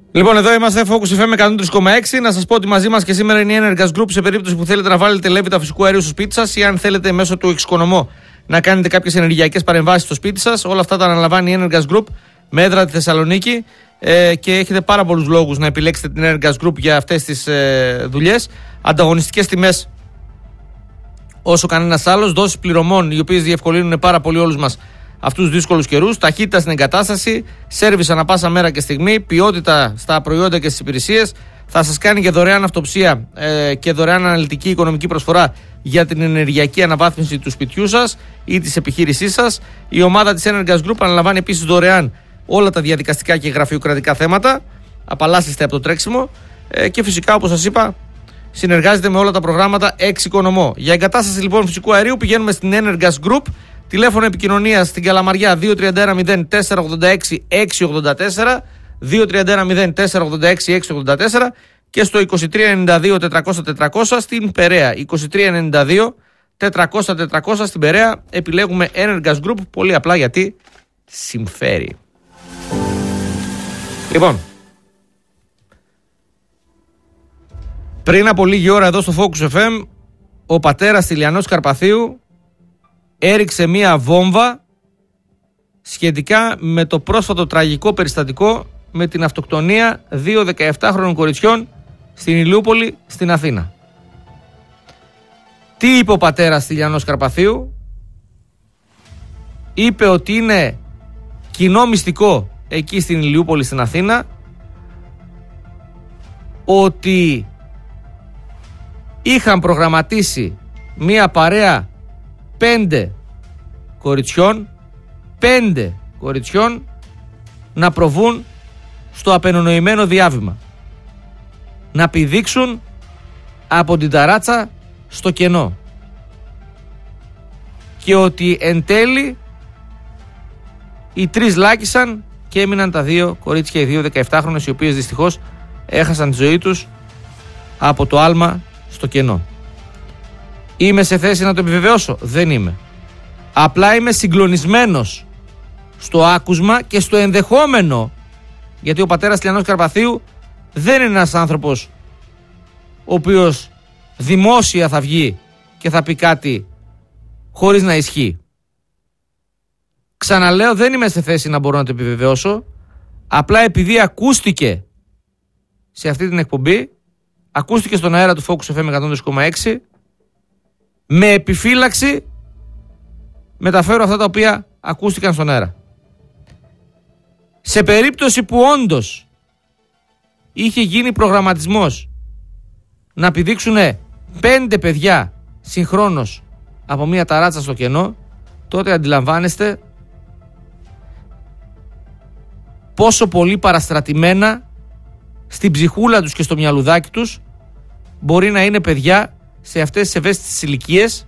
Λοιπόν, εδώ είμαστε Focus FM 103,6. Να σας πω ότι μαζί μας και σήμερα είναι η Energas Group σε περίπτωση που θέλετε να βάλετε λέβητα φυσικού αερίου στο σπίτι σας ή αν θέλετε μέσω του εξοικονομώ να κάνετε κάποιες ενεργειακές παρεμβάσεις στο σπίτι σας. Όλα αυτά τα αναλαμβάνει η Energas Group με έδρα τη Θεσσαλονίκη και έχετε πάρα πολλούς λόγους να επιλέξετε την Energas Group για αυτές τις δουλειές. Ανταγωνιστικές τιμές όσο κανένας άλλος, δόσεις πληρωμών οι οποίες διευκολύνουν πάρα πολύ όλους μας αυτούς τους δύσκολους καιρούς, ταχύτητα στην εγκατάσταση, σέρβις ανά πάσα μέρα και στιγμή, ποιότητα στα προϊόντα και στις υπηρεσίες. Θα σας κάνει και δωρεάν αυτοψία και δωρεάν αναλυτική οικονομική προσφορά για την ενεργειακή αναβάθμιση του σπιτιού σας ή της επιχείρησής σας. Η ομάδα της Energas Group αναλαμβάνει επίσης δωρεάν όλα τα διαδικαστικά και γραφειοκρατικά θέματα. Απαλλάσσεστε από το τρέξιμο και φυσικά, όπως σας είπα, συνεργάζεται με όλα τα προγράμματα εξοικονομώ. Για εγκατάσταση λοιπόν φυσικού αερίου πηγαίνουμε στην Energas Group. Τηλέφωνο επικοινωνίας στην Καλαμαριά 2310 486 684, 2310 486 684 και στο 2392 400 στην Περαία. 2392 400 στην Περαία. Επιλέγουμε Energas Group πολύ απλά γιατί συμφέρει. Λοιπόν, πριν από λίγη ώρα εδώ στο Focus FM, ο πατέρας Τηλιανός Καρπαθίου έριξε μία βόμβα σχετικά με το πρόσφατο τραγικό περιστατικό με την αυτοκτονία 2 17χρονων κοριτσιών στην Ηλιούπολη στην Αθήνα. Τι είπε ο πατέρας Τηλιανός Καρπαθίου? Είπε ότι είναι κοινό μυστικό εκεί στην Ηλιούπολη στην Αθήνα ότι είχαν προγραμματίσει μία παρέα 5 κοριτσιών να προβούν στο απενονοημένο διάβημα, να πηδήξουν από την ταράτσα στο κενό και ότι εν τέλει οι 3 λάκησαν και έμειναν τα 2 κορίτσια, οι 2 17χρονες, οι οποίες δυστυχώς έχασαν τη ζωή τους από το άλμα στο κενό. Είμαι σε θέση να το επιβεβαιώσω? Δεν είμαι. Απλά είμαι συγκλονισμένος στο άκουσμα και στο ενδεχόμενο, γιατί ο πατέρας Τηλιανός Καρπαθίου δεν είναι ένας άνθρωπος ο οποίος δημόσια θα βγει και θα πει κάτι χωρίς να ισχύει. Ξαναλέω, δεν είμαι σε θέση να μπορώ να το επιβεβαιώσω. Απλά επειδή ακούστηκε σε αυτή την εκπομπή, ακούστηκε στον αέρα του Focus FM 102,6, με επιφύλαξη μεταφέρω αυτά τα οποία ακούστηκαν στον αέρα. Σε περίπτωση που όντως είχε γίνει προγραμματισμός να πηδήξουν 5 παιδιά συγχρόνως από μια ταράτσα στο κενό, τότε αντιλαμβάνεστε πόσο πολύ παραστρατημένα στην ψυχούλα τους και στο μυαλουδάκι τους μπορεί να είναι παιδιά σε αυτές τις ευαίσθητες ηλικίες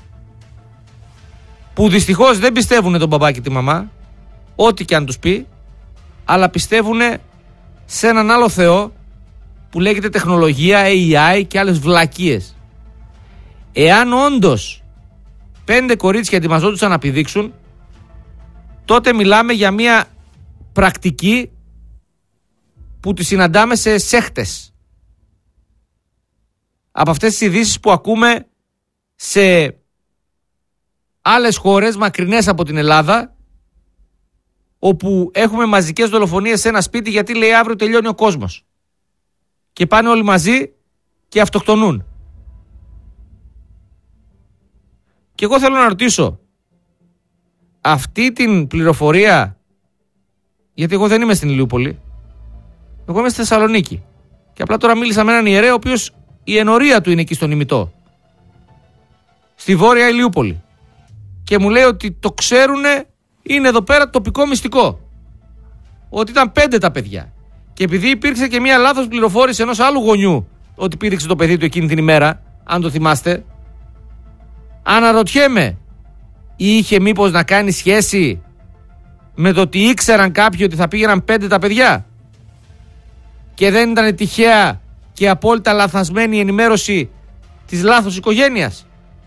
που δυστυχώς δεν πιστεύουν τον μπαμπά και τη μαμά, ό,τι και αν τους πει, αλλά πιστεύουν σε έναν άλλο θεό που λέγεται τεχνολογία, AI και άλλες βλακίες. Εάν όντως 5 κορίτσια ετοιμαζόντουσαν να πηδήξουν, τότε μιλάμε για μια πρακτική που τη συναντάμε σε σέχτες. Από αυτές τις ειδήσεις που ακούμε σε άλλες χώρες μακρινές από την Ελλάδα, όπου έχουμε μαζικές δολοφονίες σε ένα σπίτι γιατί λέει αύριο τελειώνει ο κόσμος και πάνε όλοι μαζί και αυτοκτονούν. Και εγώ θέλω να ρωτήσω, αυτή την πληροφορία, γιατί εγώ δεν είμαι στην Ηλιούπολη, εγώ είμαι στη Θεσσαλονίκη και απλά τώρα μίλησα με έναν ιερέα ο οποίος η ενορία του είναι εκεί στον ημιτό, στη Βόρεια Ηλιούπολη, και μου λέει ότι το ξέρουνε, είναι εδώ πέρα τοπικό μυστικό, ότι ήταν 5 τα παιδιά, και επειδή υπήρξε και μια λάθος πληροφόρηση ενός άλλου γονιού ότι πήδηξε το παιδί του εκείνη την ημέρα, αν το θυμάστε, αναρωτιέμαι, είχε μήπως να κάνει σχέση με το ότι ήξεραν κάποιοι ότι θα πήγαιναν 5 τα παιδιά και δεν ήταν τυχαία και απόλυτα λαθασμένη η ενημέρωση της λάθος οικογένειας?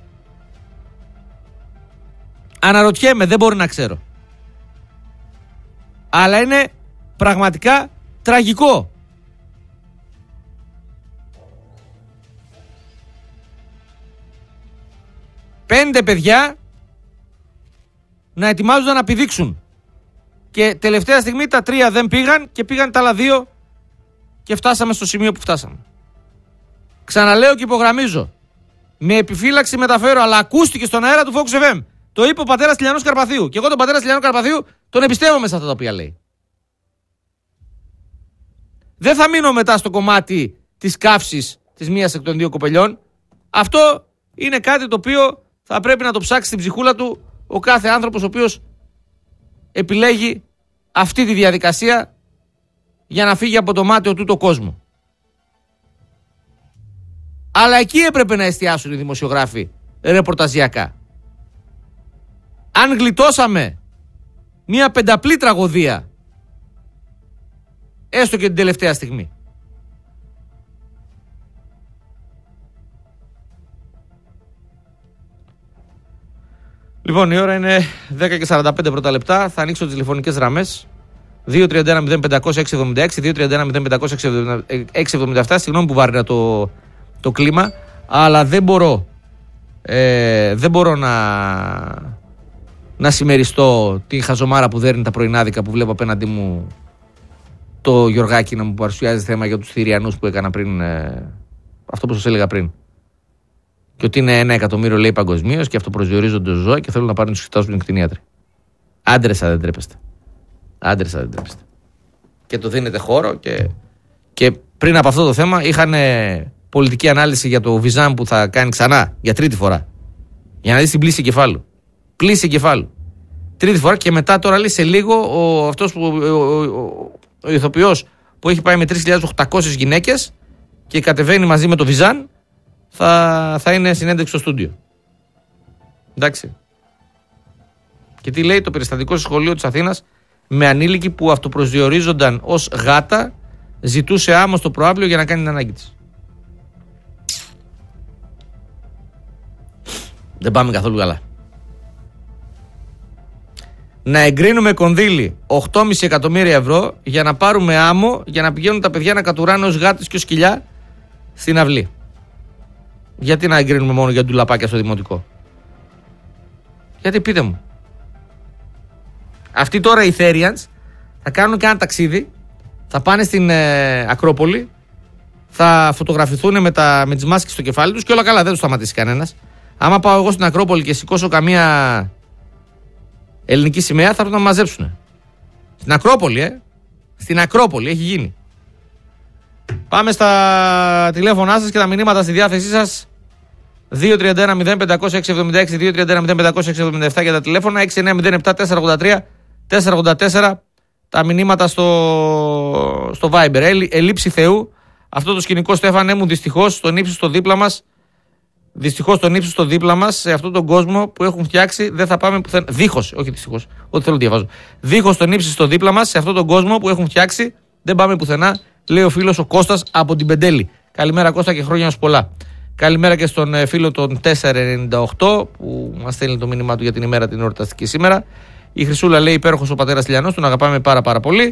Αναρωτιέμαι, δεν μπορεί να ξέρω. Αλλά είναι πραγματικά τραγικό 5 παιδιά να ετοιμάζονταν να πηδήξουν. Και τελευταία στιγμή τα 3 δεν πήγαν και πήγαν τα άλλα 2 και φτάσαμε στο σημείο που φτάσαμε. Ξαναλέω και υπογραμμίζω. Με επιφύλαξη μεταφέρω, αλλά ακούστηκε στον αέρα του Fox FM. Το είπε ο πατέρας Τηλιανός Καρπαθίου. Και εγώ τον πατέρα Τηλιανού Καρπαθίου τον εμπιστεύομαι σε αυτά τα οποία λέει. Δεν θα μείνω μετά στο κομμάτι της καύσης της μίας εκ των 2 κοπελιών. Αυτό είναι κάτι το οποίο θα πρέπει να το ψάξει στην ψυχούλα του ο κάθε άνθρωπος ο οποίος επιλέγει αυτή τη διαδικασία για να φύγει από το μάτιο του το κόσμο. Αλλά εκεί έπρεπε να εστιάσουν οι δημοσιογράφοι ρεπορταζιακά. Αν γλιτώσαμε μια 5πλή τραγωδία, έστω και την τελευταία στιγμή. Λοιπόν, η ώρα είναι 10 και 45 πρώτα λεπτά. Θα ανοίξω τις τηλεφωνικές γραμμές. 2-31-05-676, 2-31-05-677. Συγγνώμη που βάρυνα το κλίμα, αλλά δεν μπορώ να συμμεριστώ τη χαζομάρα που δέρνει τα πρωινάδικα που βλέπω απέναντί μου το Γιωργάκη να μου παρουσιάζει θέμα για τους Θηριανούς που έκανα πριν, αυτό που σας έλεγα πριν. Και ότι είναι 1 εκατομμύριο λέει παγκοσμίως και αυτοπροσδιορίζονται ζώα και θέλουν να πάρουν τους εξετάσεις των κτηνίατροι. Άντρεσα δεν τρέπεστε. Και το δίνετε χώρο και πριν από αυτό το θέμα είχαν πολιτική ανάλυση για το Βυζάν που θα κάνει ξανά για 3η φορά. Για να δεις την πλήση εγκεφάλου. Πλήση εγκεφάλου. 3η φορά και μετά τώρα λέει σε λίγο ο ηθοποιός που έχει πάει με 3.800 γυναίκες και κατεβαίνει μαζί με το Βυζάν θα είναι συνέντευξη στο στούντιο. Εντάξει. Και τι λέει το περιστατικό στο σχολείο της Αθήνας με ανήλικη που αυτοπροσδιορίζονταν ως γάτα ζητούσε άμμο στο προάβλιο για να κάνει την ανάγκη της. Δεν πάμε καθόλου καλά. Να εγκρίνουμε κονδύλι 8,5 εκατομμύρια ευρώ για να πάρουμε άμμο για να πηγαίνουν τα παιδιά να κατουράνε ως γάτες και ως σκυλιά στην αυλή. Γιατί να εγκρίνουμε μόνο για ντουλαπάκια στο δημοτικό? Γιατί πείτε μου. Αυτοί τώρα οι Therians θα κάνουν και ένα ταξίδι, θα πάνε στην Ακρόπολη, θα φωτογραφηθούν με τις μάσκες στο κεφάλι τους και όλα καλά, δεν τους σταματήσει κανένας. Άμα πάω εγώ στην Ακρόπολη και σηκώσω καμία ελληνική σημαία, θα έρθουν να μαζέψουν. Στην Ακρόπολη, Στην Ακρόπολη, έχει γίνει. Πάμε στα τηλέφωνά σας και τα μηνύματα στη διάθεσή σας. 2-31-05-676, 2-31-05-677 για τα τηλέφωνα, 6-9-07-483-484 τα μηνύματα στο Viber. Ελήψη Θεού. Αυτό το σκηνικό, Στέφανε μου, δυστυχώς τον ύψιστο δίπλα μας. Δυστυχώς τον ύψιστο δίπλα μας, σε αυτόν τον κόσμο που έχουν φτιάξει, δεν θα πάμε πουθενά. Δίχως, όχι δυστυχώς, ό,τι θέλω διαβάζω. Δίχως τον ύψιστο δίπλα μας, σε αυτόν τον κόσμο που έχουν φτιάξει, δεν πάμε πουθενά, λέει ο φίλος ο Κώστας από την Πεντέλη. Καλημέρα Κώστα και χρόνια σου πολλά. Καλημέρα και στον φίλο των 498 που μας στέλνει το μήνυμά του για την ημέρα την εορταστική σήμερα. Η Χρυσούλα λέει υπέροχος ο πατέρας Τηλιανός, τον αγαπάμε πάρα πολύ.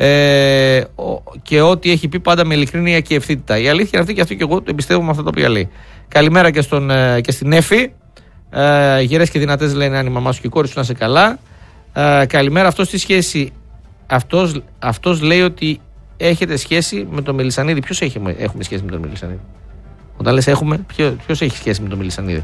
Και ό,τι έχει πει πάντα με ειλικρίνεια και ευθύτητα. Η αλήθεια είναι αυτή και αυτό και εγώ το εμπιστεύομαι με αυτά τα οποία λέει. Καλημέρα και στην Έφη. Γερές και δυνατές λένε αν η μαμά σου και η κόρη σου να είσαι καλά. Καλημέρα. Αυτός τι σχέση? Αυτός λέει ότι έχετε σχέση με τον Μελισσανίδη. Ποιος έχουμε σχέση με τον Μελισσανίδη? Όταν λες έχουμε, ποιος έχει σχέση με τον Μελισσανίδη?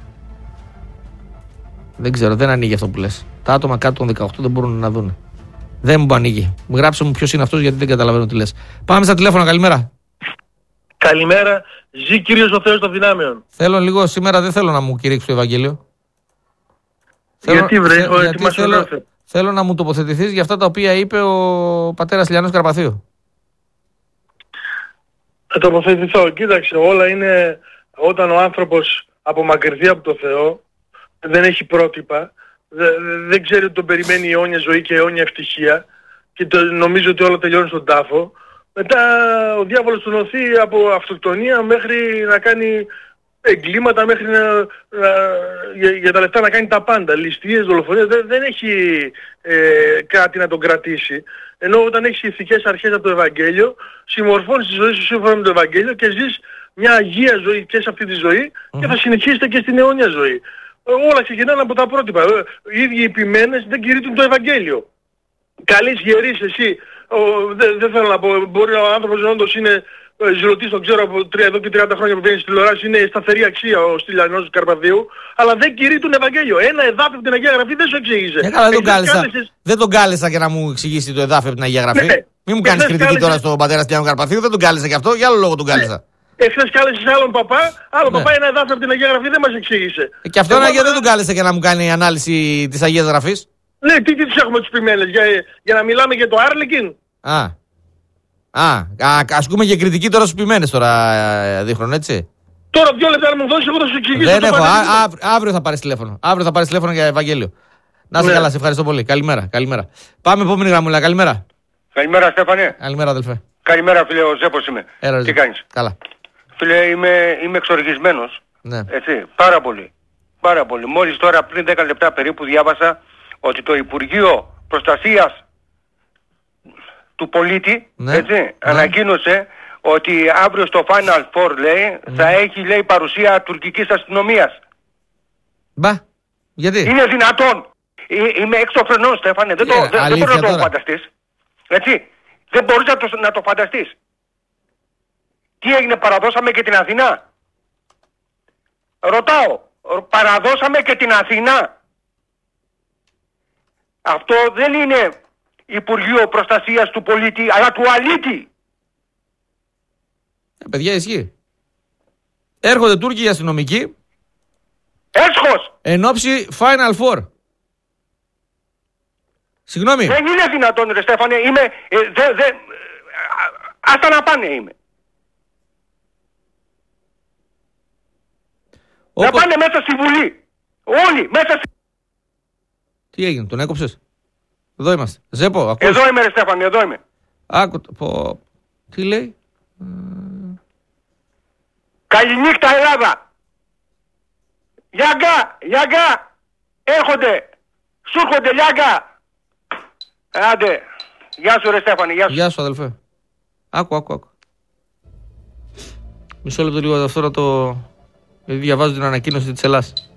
Δεν ξέρω, δεν ανοίγει αυτό που λες. Τα άτομα κάτω των 18 δεν μπορούν να δουν. Δεν μου ανοίγει. Γράψε μου ποιος είναι αυτός γιατί δεν καταλαβαίνω τι λες. Πάμε στα τηλέφωνα, καλημέρα. Καλημέρα. Ζει Κύριος ο Θεός των δυνάμεων. Θέλω λίγο σήμερα, δεν θέλω να μου κηρύξει το Ευαγγέλιο. Γιατί θέλω να μου τοποθετηθείς για αυτά τα οποία είπε ο πατέρας Τηλιανός Καρπαθίου. Θα τοποθετηθώ. Κοίταξε, όλα είναι όταν ο άνθρωπος απομακρυνθεί από το Θεό, δεν έχει πρότυπα, δεν ξέρει ότι τον περιμένει αιώνια ζωή και αιώνια ευτυχία και νομίζει ότι όλα τελειώνουν στον τάφο. Μετά ο διάβολος τον οθεί από αυτοκτονία μέχρι να κάνει εγκλήματα, μέχρι για τα λεφτά να κάνει τα πάντα. Ληστείες, δολοφονίες, δεν έχει κάτι να τον κρατήσει. Ενώ όταν έχεις ηθικές αρχές από το Ευαγγέλιο, συμμορφώνεις τη ζωή σου σύμφωνα με το Ευαγγέλιο και ζεις μια αγία ζωή και σε αυτή τη ζωή και θα συνεχίσετε και στην αιώνια ζωή. Όλα ξεκινάνε από τα πρότυπα. Οι ίδιοι οι ποιμένες δεν κηρύττουν το Ευαγγέλιο. Καλής γερής εσύ, δεν θέλω να πω, μπορεί ο άνθρωπος όντως είναι ζηλωτής, τον ξέρω από εδώ και 30 χρόνια που βγαίνει στη τηλεόραση, είναι σταθερή αξία ο Στυλιανός του Καρπαθίου, αλλά δεν κηρύττουν Ευαγγέλιο. Ένα εδάφιο από την Αγία Γραφή δεν σου εξήγησε. Δεν τον κάλεσα για να μου εξηγήσει το εδάφιο από την Αγία Γραφή. Ναι. Μην μου κάνεις κριτική τώρα στον πατέρα Στυλιανού Καρπαθίου, δεν τον κάλεσα γι' αυτό, για άλλο λόγο τον κάλεσα. Εχθές κάλεσες άλλον παπά, παπά ένα εδάφιο από την Αγία Γραφή δεν μας εξήγησε. Και αυτό είναι γιατί δεν τον κάλεσε για να μου κάνει ανάλυση της Αγίας Γραφής. Ναι, τι τους έχουμε τους ποιμένες, για να μιλάμε για το Άρλεκιν. Ασκούμε και κριτική τώρα στους ποιμένες τώρα δείχνουν, έτσι. Τώρα 2 λεπτά να μου δώσεις, εγώ θα σου εξηγήσω. Δεν έχω, αύριο θα πάρεις τηλέφωνο. Αύριο θα πάρεις τηλέφωνο για Ευαγγέλιο. Να είσαι καλά, σε ευχαριστώ πολύ. Καλημέρα. Πάμε επόμενη γραμμούλα. Καλημέρα. Καλημέρα, Στέφανε. Καλημέρα, αδελφέ. Καλημέρα, φίλε, ο Ζέπος είμαι. Τι κάνεις? Καλά. Φίλε, είμαι εξοργισμένος. Ναι. Έτσι, πάρα πολύ. Μόλις τώρα πριν 10 λεπτά περίπου διάβασα ότι το Υπουργείο Προστασίας του Πολίτη, ναι, έτσι, ανακοίνωσε ότι αύριο στο Final Four, λέει, θα έχει, λέει, παρουσία τουρκικής αστυνομίας. Μπα, γιατί? Είναι δυνατόν? Είμαι έξω φρενών, Στέφανε, δεν μπορείς να το φανταστείς. Έτσι, δεν μπορείς να το φανταστείς. Τι έγινε, παραδώσαμε και την Αθηνά? Ρωτάω, παραδώσαμε και την Αθηνά? Αυτό δεν είναι Υπουργείο Προστασίας του Πολίτη, αλλά του αλήτη. Παιδιά, ισχύει. Έρχονται Τούρκοι αστυνομικοί. Έσχος! Εν όψη Final Four. Συγγνώμη. Δεν είναι δυνατόν, ρε Στέφανε, άστα να πάνε είμαι. Να πάνε μέσα στη Βουλή. Όλοι μέσα στη... Τι έγινε, τον έκοψες? Εδώ είμαστε. Ζέπο, ακούς? Εδώ είμαι, ρε Στέφανε, εδώ είμαι. Άκου, τι λέει? Καληνύχτα, Ελλάδα. Γιάγκα, έρχονται. Σου έρχονται, Γιάγκα. Άντε. Γεια σου, ρε Στέφανε, γεια σου. Γεια σου, αδελφέ. Άκου. Μισό λεπτό λίγο αυτό να το... διαβάζω την ανακοίνωση της Ελλάς.